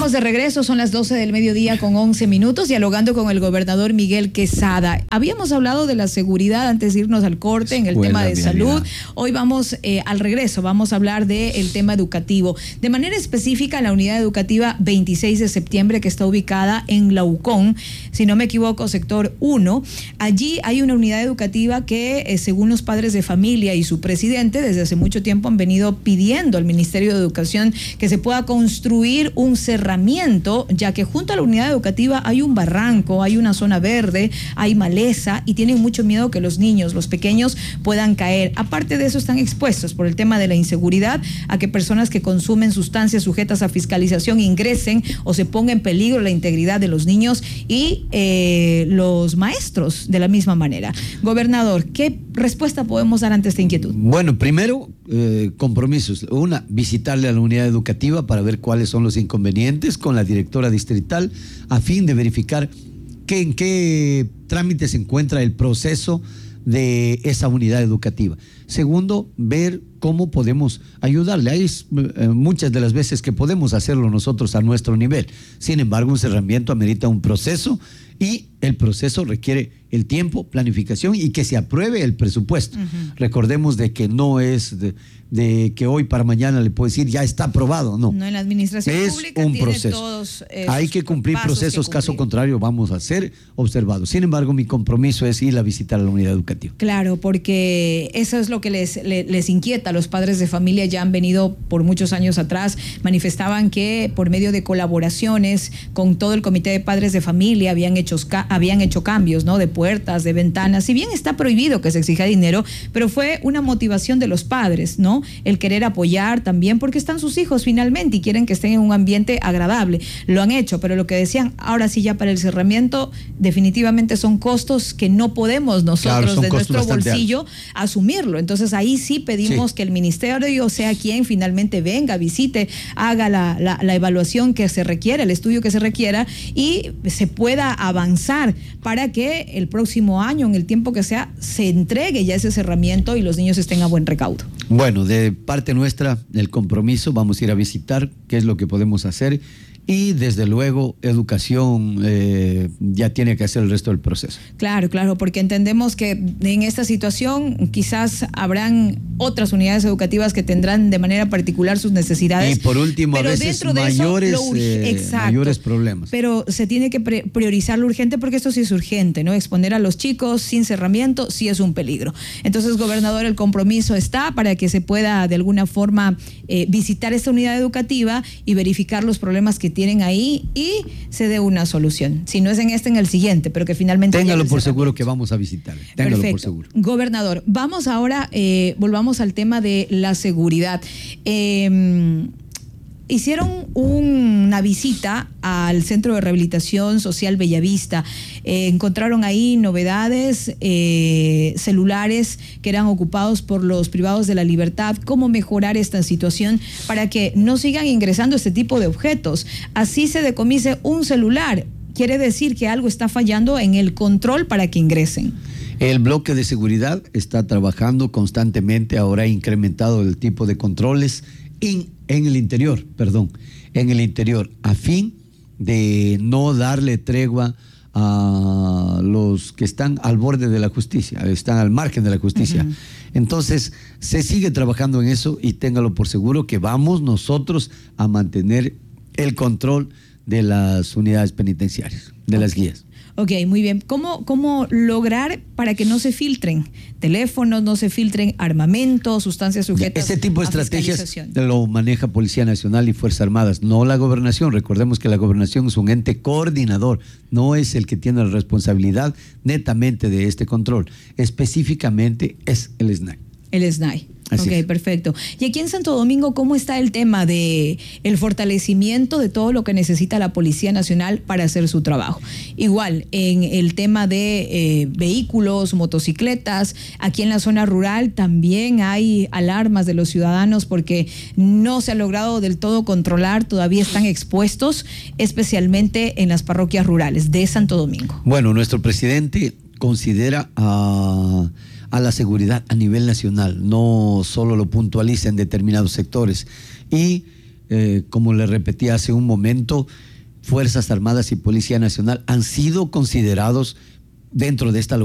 Estamos de regreso, son las 12 del mediodía con 11 minutos, dialogando con el gobernador Miguel Quesada. Habíamos hablado de la seguridad antes de irnos al corte en el tema de salud. Hoy vamos al regreso, vamos a hablar del tema educativo. De manera específica, la unidad educativa 26 de septiembre, que está ubicada en Laucón, si no me equivoco, sector 1. Allí hay una unidad educativa que, según los padres de familia y su presidente, desde hace mucho tiempo han venido pidiendo al Ministerio de Educación que se pueda construir un cerramiento, ya que junto a la unidad educativa hay un barranco, hay una zona verde, hay maleza y tienen mucho miedo que los niños, los pequeños, puedan caer. Aparte de eso, están expuestos por el tema de la inseguridad a que personas que consumen sustancias sujetas a fiscalización ingresen o se ponga en peligro la integridad de los niños y los maestros de la misma manera. Gobernador, ¿qué respuesta podemos dar ante esta inquietud? Bueno, primero, compromisos. Una, visitarle a la unidad educativa para ver cuáles son los inconvenientes con la directora distrital a fin de verificar en qué trámite se encuentra el proceso de esa unidad educativa. Segundo, ver cómo podemos ayudarle. Hay muchas de las veces que podemos hacerlo nosotros a nuestro nivel. Sin embargo, un cerramiento amerita un proceso y el proceso requiere el tiempo, planificación y que se apruebe el presupuesto. Recordemos de que no es de que hoy para mañana le puedo decir ya está aprobado, no. No, en la administración pública es un tiene proceso. Todos hay que cumplir procesos, caso contrario vamos a ser observados. Sin embargo, mi compromiso es ir a visitar a la unidad educativa. Claro, porque eso es lo que les inquieta. Los padres de familia ya han venido por muchos años atrás, manifestaban que por medio de colaboraciones con todo el comité de padres de familia habían hecho cambios, ¿no? De puertas, de ventanas. Si bien está prohibido que se exija dinero, pero fue una motivación de los padres, ¿no? El querer apoyar también, porque están sus hijos finalmente y quieren que estén en un ambiente agradable. Lo han hecho, pero lo que decían, ahora sí ya para el cerramiento, definitivamente son costos que no podemos nosotros de nuestro bolsillo asumirlo. Entonces ahí sí pedimos que el ministerio sea quien finalmente venga, visite, haga la evaluación que se requiera, el estudio que se requiera y se pueda avanzar para que el próximo año, en el tiempo que sea, se entregue ya ese cerramiento y los niños estén a buen recaudo. Bueno, de parte nuestra, el compromiso, vamos a ir a visitar qué es lo que podemos hacer y desde luego educación ya tiene que hacer el resto del proceso. Claro, porque entendemos que en esta situación quizás habrán otras unidades educativas que tendrán de manera particular sus necesidades. Y por último, a veces mayores problemas. Pero se tiene que priorizar lo urgente porque esto sí es urgente, ¿no? Exponer a los chicos sin cerramiento sí es un peligro. Entonces, gobernador, el compromiso está para que se pueda de alguna forma visitar esta unidad educativa y verificar los problemas que tienen ahí y se dé una solución. Si no es en en el siguiente, pero que finalmente... Téngalo por seguro que vamos a visitar. Téngalo Perfecto. por seguro. Gobernador, vamos ahora, volvamos al tema de la seguridad. Hicieron una visita al Centro de Rehabilitación Social Bellavista. Encontraron ahí novedades, celulares que eran ocupados por los privados de la libertad. ¿Cómo mejorar esta situación para que no sigan ingresando este tipo de objetos? Así se decomise un celular. Quiere decir que algo está fallando en el control para que ingresen. El bloque de seguridad está trabajando constantemente, ahora ha incrementado el tipo de controles en el interior, a fin de no darle tregua a los que están al borde de la justicia, están al margen de la justicia. Entonces, se sigue trabajando en eso y téngalo por seguro que vamos nosotros a mantener el control de las unidades penitenciarias, de las guías. Ok, muy bien. ¿Cómo lograr para que no se filtren teléfonos, no se filtren armamentos, sustancias sujetas ese tipo de a estrategias lo maneja Policía Nacional y Fuerzas Armadas, no la Gobernación. Recordemos que la Gobernación es un ente coordinador, no es el que tiene la responsabilidad netamente de este control. Específicamente es el SNAI. El SNAI. Así Ok, es. perfecto. Y aquí en Santo Domingo, ¿cómo está el tema de el fortalecimiento de todo lo que necesita la Policía Nacional para hacer su trabajo? Igual, en el tema de vehículos, motocicletas, aquí en la zona rural también hay alarmas de los ciudadanos porque no se ha logrado del todo controlar, todavía están expuestos, especialmente en las parroquias rurales de Santo Domingo. Bueno, nuestro presidente considera a la seguridad a nivel nacional, no solo lo puntualiza en determinados sectores y como le repetí hace un momento, Fuerzas Armadas y Policía Nacional han sido considerados dentro de esta